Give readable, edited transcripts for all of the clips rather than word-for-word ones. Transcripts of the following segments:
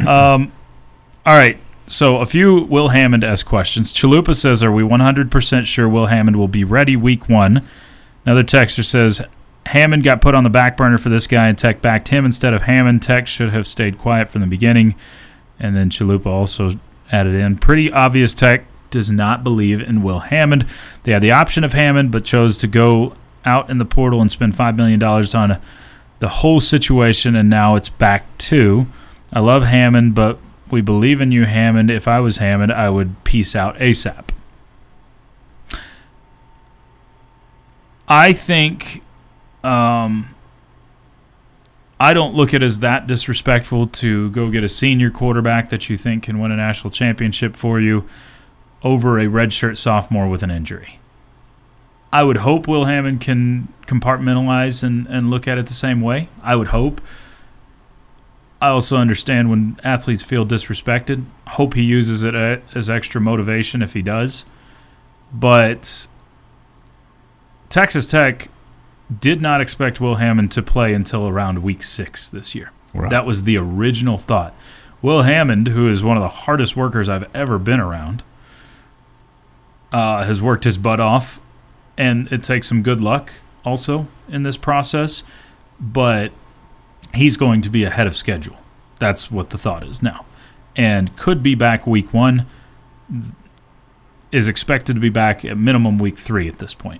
All right. So a few Will Hammond-esque questions. Chalupa says, are we 100% sure Will Hammond will be ready week 1? Another texter says, Hammond got put on the back burner for this guy and Tech backed him instead of Hammond. Tech should have stayed quiet from the beginning. And then Chalupa also added in, pretty obvious Tech does not believe in Will Hammond. They had the option of Hammond, but chose to go out in the portal and spend $5 million on the whole situation, and now it's back to, I love Hammond, but we believe in you, Hammond. If I was Hammond, I would peace out ASAP. I think I don't look at it as that disrespectful to go get a senior quarterback that you think can win a national championship for you over a redshirt sophomore with an injury. I would hope Will Hammond can compartmentalize and look at it the same way. I would hope. I also understand when athletes feel disrespected. Hope he uses it as extra motivation if he does. But Texas Tech did not expect Will Hammond to play until around week 6 this year. Right. That was the original thought. Will Hammond, who is one of the hardest workers I've ever been around, has worked his butt off, and it takes some good luck also in this process, but he's going to be ahead of schedule. That's what the thought is now. And could be back week 1, is expected to be back at minimum week 3 at this point.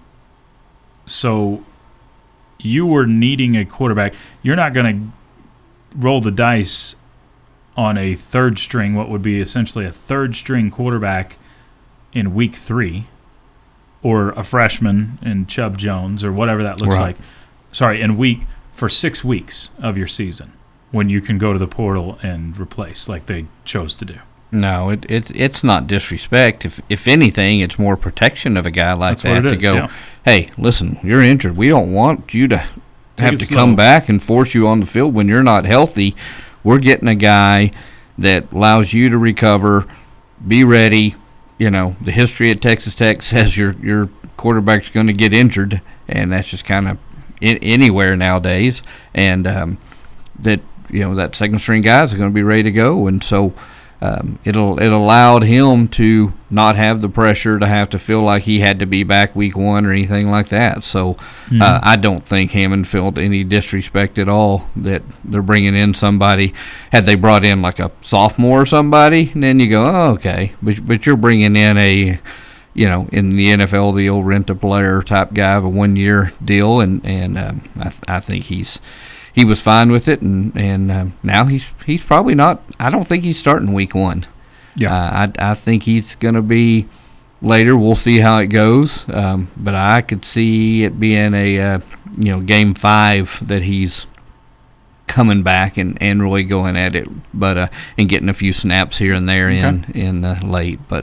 So you were needing a quarterback. You're not going to roll the dice on a third string, what would be essentially a third string quarterback in week 3, or a freshman in Chubb Jones or whatever that looks like. Sorry, for 6 weeks of your season when you can go to the portal and replace like they chose to do. No, it's not disrespect. If anything, it's more protection of a guy like that to go, hey, listen, you're injured. We don't want you to have to come back and force you on the field when you're not healthy. We're getting a guy that allows you to recover, be ready. You know, the history at Texas Tech says your quarterback's going to get injured, and that's just kind of anywhere nowadays. And that second string guys are going to be ready to go, and so it allowed him to not have the pressure to have to feel like he had to be back week 1 or anything like that. So I don't think Hammond felt any disrespect at all that they're bringing in somebody. Had they brought in like a sophomore or somebody, and then you go, oh, okay, but you're bringing in a, in the NFL, the old rent-a-player type guy of a 1-year deal, and I think he was fine with it, and now he's probably not. I don't think he's starting week 1. Yeah, I think he's going to be later. We'll see how it goes, but I could see it being a game 5 that he's coming back and really going at it, but and getting a few snaps here and there in late. But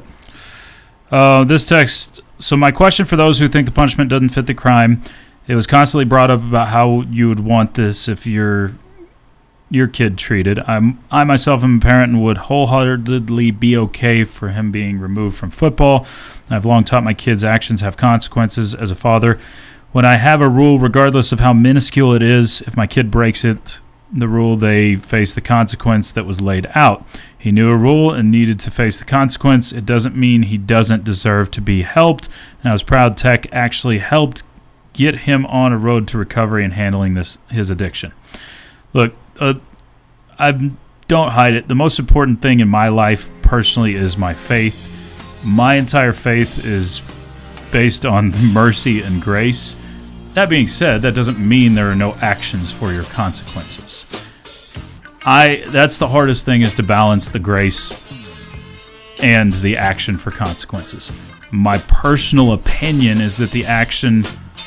this text. So my question for those who think the punishment doesn't fit the crime. It was constantly brought up about how you would want this if your kid treated. I myself am a parent and would wholeheartedly be okay for him being removed from football. I've long taught my kids actions have consequences as a father. When I have a rule, regardless of how minuscule it is, if my kid breaks it, the rule, they face the consequence that was laid out. He knew a rule and needed to face the consequence. It doesn't mean he doesn't deserve to be helped. And I was proud Tech actually helped get him on a road to recovery and handling his addiction. Look, I don't hide it. The most important thing in my life personally is my faith. My entire faith is based on mercy and grace. That being said, that doesn't mean there are no actions for your consequences. That's the hardest thing, is to balance the grace and the action for consequences. My personal opinion is that the action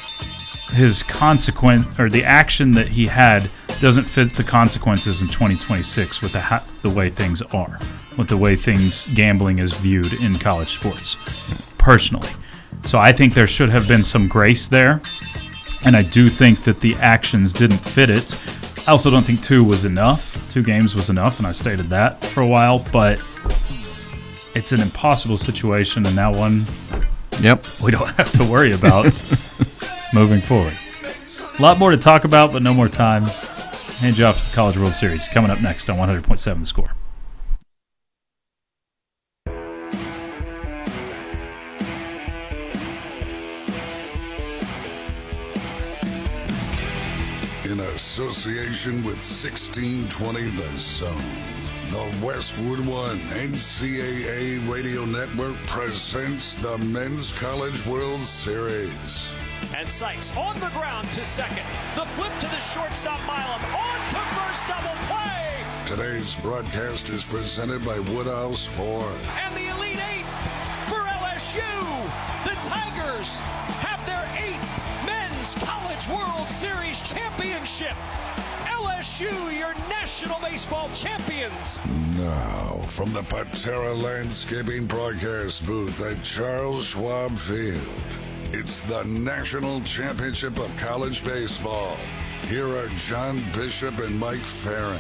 that he had doesn't fit the consequences in 2026 with the way things are, with the way gambling is viewed in college sports, personally. So I think there should have been some grace there, and I do think that the actions didn't fit it. I also don't think 2 was enough. 2 games was enough, and I stated that for a while, but it's an impossible situation, and now one we don't have to worry about moving forward. A lot more to talk about, but no more time. Hand you off to the College World Series coming up next on 100.7 The Score. in association with 1620 The Zone. The Westwood One NCAA Radio Network presents the Men's College World Series. And Sykes on the ground to second. The flip to the shortstop, Milam. On to first, double play. Today's broadcast is presented by Woodhouse Ford. And the Elite Eight for LSU. The Tigers have their 8th Men's College World Series championship. LSU, your National Baseball champions. Now, from the Patera Landscaping broadcast booth at Charles Schwab Field, it's the National Championship of College Baseball. Here are John Bishop and Mike Farron.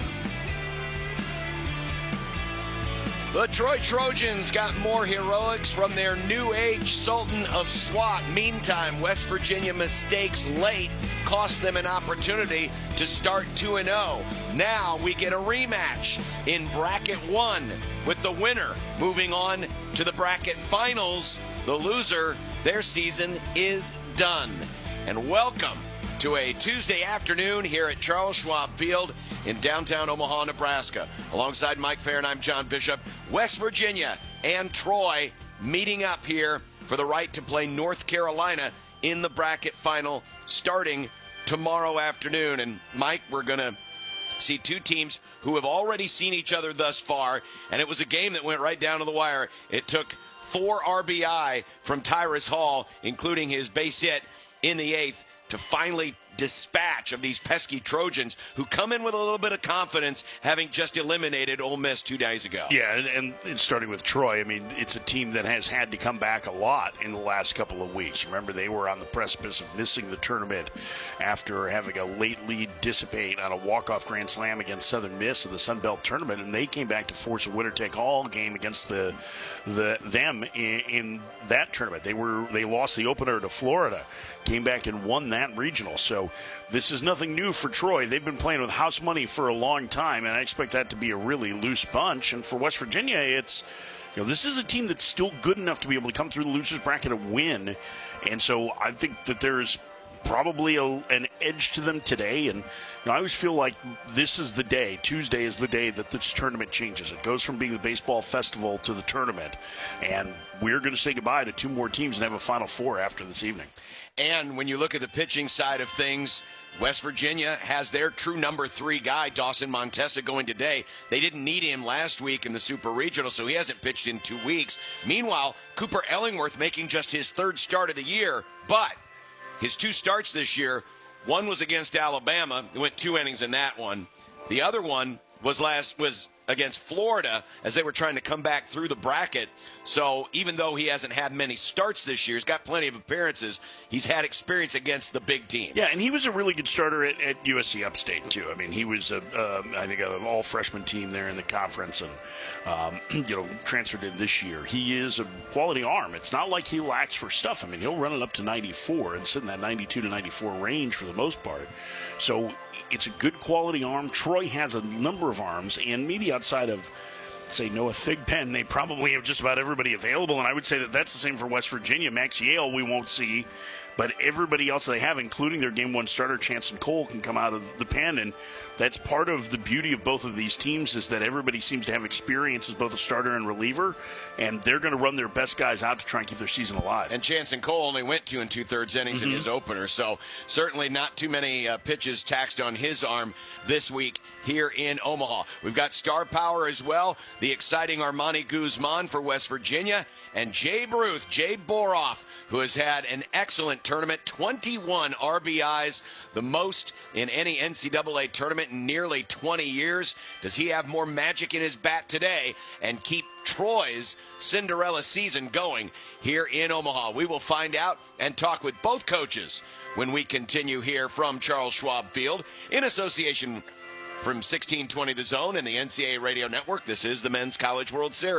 The Troy Trojans got more heroics from their new age Sultan of SWAT. Meantime, West Virginia mistakes late cost them an opportunity to start 2-0. Now we get a rematch in Bracket 1 with the winner moving on to the bracket finals. The loser, their season is done. And welcome to a Tuesday afternoon here at Charles Schwab Field in downtown Omaha, Nebraska. Alongside Mike Farron, I'm John Bishop. West Virginia and Troy meeting up here for the right to play North Carolina in the bracket final starting tomorrow afternoon. And Mike, we're going to see two teams who have already seen each other thus far, and it was a game that went right down to the wire. It took 4 RBI from Tyrus Hall, including his base hit in the 8th, to finally dispatch of these pesky Trojans who come in with a little bit of confidence, having just eliminated Ole Miss 2 days ago. Yeah, and starting with Troy, I mean, it's a team that has had to come back a lot in the last couple of weeks. Remember, they were on the precipice of missing the tournament after having a late lead dissipate on a walk-off grand slam against Southern Miss in the Sun Belt tournament, and they came back to force a winner-take-all game against them in that tournament. They lost the opener to Florida, came back and won that regional. So this is nothing new for Troy. They've been playing with house money for a long time, and I expect that to be a really loose bunch. And for West Virginia, it's, this is a team that's still good enough to be able to come through the losers bracket and win. And so I think that there's probably an edge to them today. And I always feel like this is the day, Tuesday is the day that this tournament changes. It goes from being the baseball festival to the tournament. And we're going to say goodbye to 2 more teams and have a Final Four after this evening. And when you look at the pitching side of things, West Virginia has their true number 3 guy, Dawson Montesa, going today. They didn't need him last week in the Super Regional, so he hasn't pitched in 2 weeks. Meanwhile, Cooper Ellingworth making just his 3rd start of the year, but his 2 starts this year, one was against Alabama. He went 2 innings in that one. The other one was against Florida as they were trying to come back through the bracket. So even though he hasn't had many starts this year, he's got plenty of appearances, he's had experience against the big team. Yeah, and he was a really good starter at USC Upstate, too. I mean, he was, I think, an all-freshman team there in the conference and, transferred in this year. He is a quality arm. It's not like he lacks for stuff. I mean, he'll run it up to 94 and sit in that 92 to 94 range for the most part. So it's a good quality arm. Troy has a number of arms, and maybe outside of, say, Noah Thigpen, they probably have just about everybody available, and I would say that that's the same for West Virginia. Max Yale we won't see, but everybody else they have, including their Game 1 starter, Chanson Cole, can come out of the pen, and that's part of the beauty of both of these teams is that everybody seems to have experience as both a starter and reliever, and they're going to run their best guys out to try and keep their season alive. And Chanson Cole only went 2 2/3 innings in his opener, so certainly not too many pitches taxed on his arm this week here in Omaha. We've got star power as well, the exciting Armani Guzman for West Virginia, and Jay Boroff, who has had an excellent tournament, 21 RBIs, the most in any NCAA tournament in nearly 20 years. Does he have more magic in his bat today and keep Troy's Cinderella season going here in Omaha? We will find out and talk with both coaches when we continue here from Charles Schwab Field in association from 1620 The Zone and the NCAA Radio Network. This is the Men's College World Series.